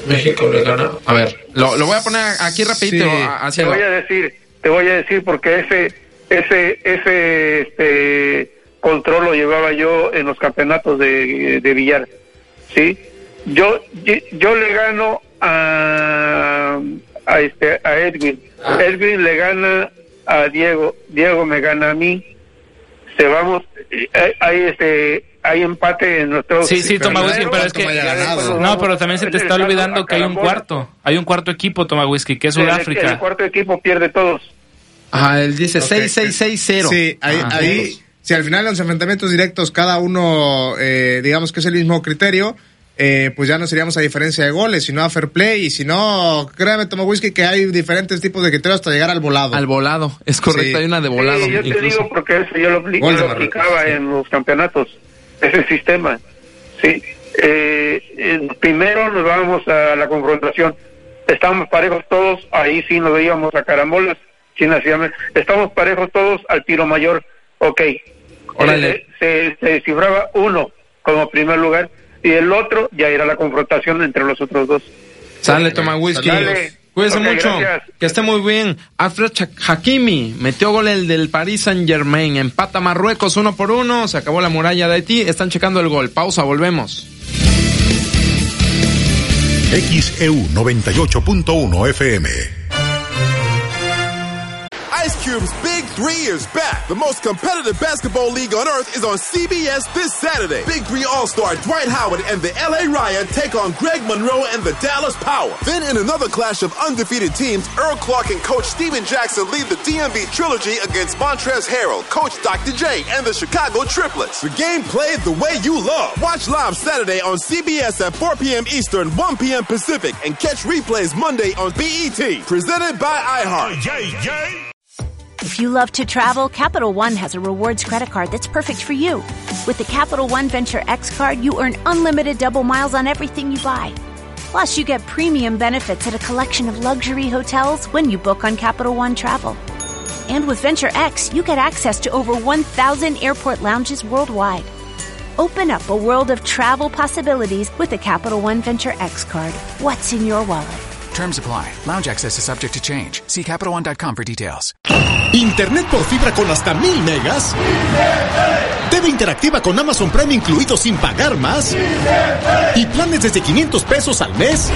México le gana. A ver, lo voy a poner aquí rapidito. Sí. Te voy a decir porque ese control lo llevaba yo en los campeonatos de billar, ¿sí? Yo le gano a Edwin. Edwin le gana a Diego me gana a mí. Hay empate en nuestro... Sí, Toma Whisky, pero es que... No, pero también se te está olvidando que hay un cuarto equipo, Toma Whisky, que es Sudáfrica. El cuarto equipo pierde todos. Ajá, él dice 6-6-6-0. Sí, ahí si al final en los enfrentamientos directos cada uno, digamos que es el mismo criterio, pues ya no seríamos a diferencia de goles, sino a fair play, y si no, créame, Toma Whisky, que hay diferentes tipos de criterios hasta llegar al volado. Al volado, es correcto, hay una de volado. Sí, yo te digo porque eso yo lo aplicaba en los campeonatos, ese sistema. Sí, primero nos vamos a la confrontación, estamos parejos todos, ahí sí nos íbamos a carambolas, estamos parejos todos al tiro mayor, ok. Se descifraba uno como primer lugar y el otro ya era la confrontación entre los otros dos. Sale, Toma Whisky. Cuídense mucho. Gracias. Que esté muy bien. Achraf Hakimi metió gol el del Paris Saint-Germain. Empata Marruecos 1-1. Se acabó la muralla de Haití. Están checando el gol. Pausa, volvemos. XEU 98.1 FM. Ice Cube's Big 3 is back. The most competitive basketball league on earth is on CBS this Saturday. Big 3 All-Star Dwight Howard and the LA Riot take on Greg Monroe and the Dallas Power. Then in another clash of undefeated teams, Earl Clark and Coach Steven Jackson lead the DMV Trilogy against Montrezl Harrell, Coach Dr. J, and the Chicago Triplets. The game played the way you love. Watch live Saturday on CBS at 4 p.m. Eastern, 1 p.m. Pacific, and catch replays Monday on BET. Presented by iHeart. If you love to travel, Capital One has a rewards credit card that's perfect for you. With the Capital One Venture X card, you earn unlimited double miles on everything you buy. Plus, you get premium benefits at a collection of luxury hotels when you book on Capital One Travel. And with Venture X, you get access to over 1,000 airport lounges worldwide. Open up a world of travel possibilities with the Capital One Venture X card. What's in your wallet? Terms apply. Lounge access is subject to change. See CapitalOne.com for details. Internet por fibra con hasta 1000 megas. TV interactiva con Amazon Prime incluido sin pagar más. Y planes desde $500 al mes.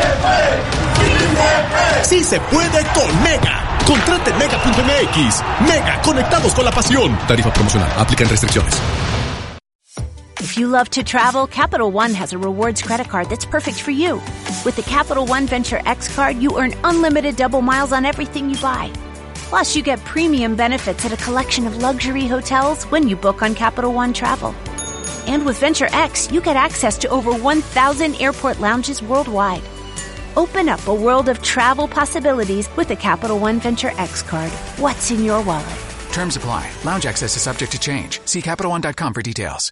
Sí se puede con Mega. Contrate Mega.mx. Mega, conectados con la pasión. Tarifa promocional. Aplican restricciones. If you love to travel, Capital One has a rewards credit card that's perfect for you. With the Capital One Venture X card, you earn unlimited double miles on everything you buy. Plus, you get premium benefits at a collection of luxury hotels when you book on Capital One Travel. And with Venture X, you get access to over 1,000 airport lounges worldwide. Open up a world of travel possibilities with the Capital One Venture X card. What's in your wallet? Terms apply. Lounge access is subject to change. See CapitalOne.com for details.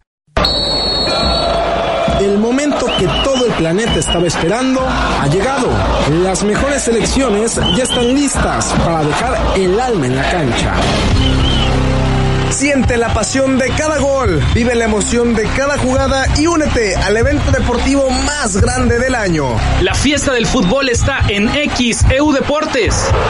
El momento que todo el planeta estaba esperando ha llegado. Las mejores selecciones ya están listas para dejar el alma en la cancha. Siente la pasión de cada gol, vive la emoción de cada jugada y únete al evento deportivo más grande del año. La fiesta del fútbol está en XEU Deportes.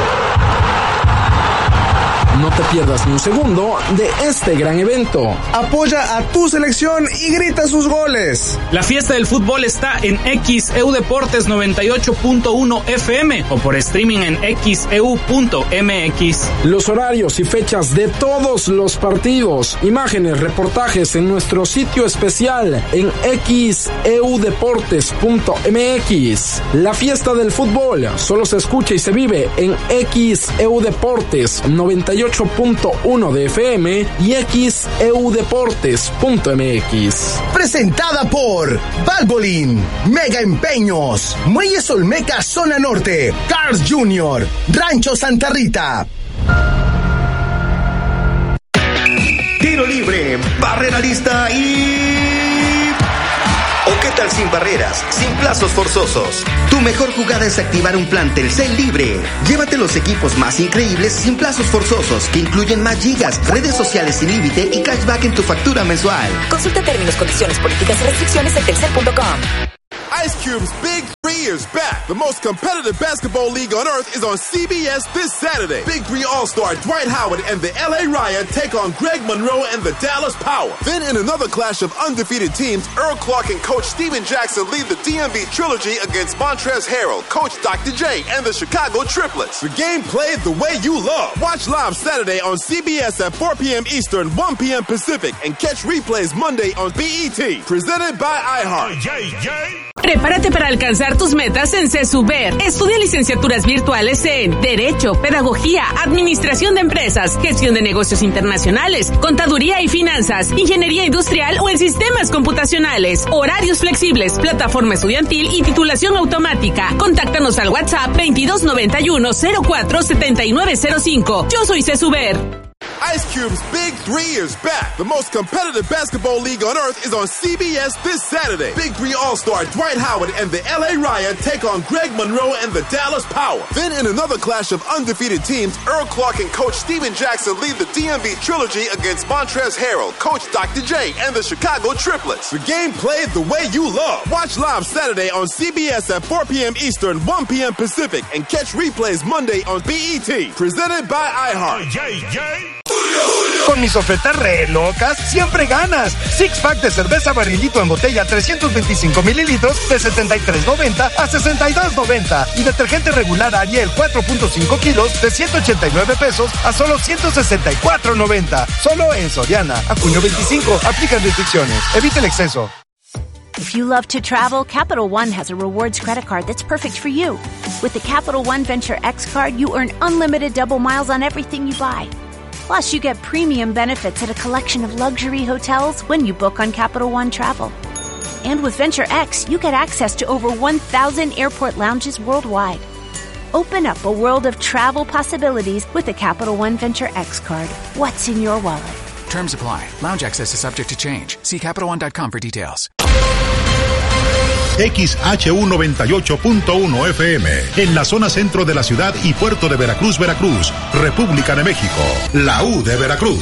No te pierdas ni un segundo de este gran evento. Apoya a tu selección y grita sus goles. La fiesta del fútbol está en XEU Deportes 98.1 FM o por streaming en xeu.mx. Los horarios y fechas de todos los partidos, imágenes, reportajes en nuestro sitio especial en xeudeportes.mx. La fiesta del fútbol solo se escucha y se vive en XEU Deportes 98.1 de FM y xeudeportes.mx. Presentada por Valvoline, Mega Empeños, Muelles Olmeca Zona Norte, Cars Jr., Rancho Santa Rita. Tiro libre, barrera lista y... ¿O qué tal sin barreras, sin plazos forzosos? Tu mejor jugada es activar un plan Telcel libre. Llévate los equipos más increíbles sin plazos forzosos, que incluyen más gigas, redes sociales sin límite y cashback en tu factura mensual. Consulta términos, condiciones, políticas y restricciones en telcel.com. Ice Cube's Big 3 Three is back. The most competitive basketball league on earth is on CBS this Saturday. Big Three All-Star Dwight Howard and the LA Riot take on Greg Monroe and the Dallas Power. Then in another clash of undefeated teams, Earl Clark and Coach Steven Jackson lead the DMV Trilogy against Montrezl Harrell, Coach Dr. J, and the Chicago Triplets. The game played the way you love. Watch live Saturday on CBS at 4 p.m. Eastern, 1 p.m. Pacific, and catch replays Monday on BET. Presented by iHeart. Prepárate para alcanzar tus metas en CESUBER. Estudia licenciaturas virtuales en Derecho, Pedagogía, Administración de Empresas, Gestión de Negocios Internacionales, Contaduría y Finanzas, Ingeniería Industrial o en Sistemas Computacionales. Horarios flexibles, plataforma estudiantil y titulación automática. Contáctanos al WhatsApp 2291-047905. Yo soy CESUBER. Ice Cube's Big Three is back. The most competitive basketball league on earth is on CBS this Saturday. Big Three All-Star Dwight Howard and the LA Riot take on Greg Monroe and the Dallas Power. Then in another clash of undefeated teams, Earl Clark and Coach Steven Jackson lead the DMV Trilogy against Montrezl Harrell, Coach Dr. J, and the Chicago Triplets. The game played the way you love. Watch live Saturday on CBS at 4 p.m. Eastern, 1 p.m. Pacific, and catch replays Monday on BET. Presented by iHeart. Con mis ofertas re locas, siempre ganas. Six Pack de cerveza barrilito en botella 325 mililitros de $73.90 a $62.90. Y detergente regular Ariel 4.5 kilos de $189 a solo $164.90. Solo en Soriana. A junio 25. Aplican restricciones. Evite el exceso. If you love to travel, Capital One has a rewards credit card that's perfect for you. With the Capital One Venture X card, you earn unlimited double miles on everything you buy. Plus, you get premium benefits at a collection of luxury hotels when you book on Capital One Travel. And with Venture X, you get access to over 1,000 airport lounges worldwide. Open up a world of travel possibilities with the Capital One Venture X card. What's in your wallet? Terms apply. Lounge access is subject to change. See CapitalOne.com for details. XHU 98.1 FM, en la zona centro de la ciudad y puerto de Veracruz, Veracruz, República de México, la U de Veracruz.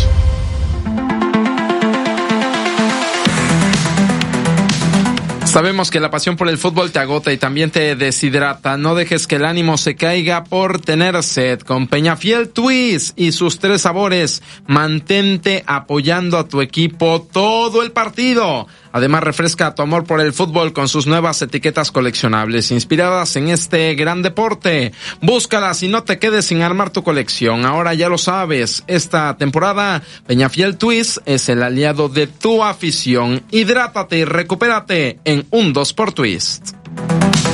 Sabemos que la pasión por el fútbol te agota y también te deshidrata. No dejes que el ánimo se caiga por tener sed. Con Peñafiel Twist y sus 3 sabores, mantente apoyando a tu equipo todo el partido. Además, refresca tu amor por el fútbol con sus nuevas etiquetas coleccionables inspiradas en este gran deporte. Búscalas y no te quedes sin armar tu colección. Ahora ya lo sabes, esta temporada Peñafiel Twist es el aliado de tu afición. Hidrátate y recupérate en un 2x Twist.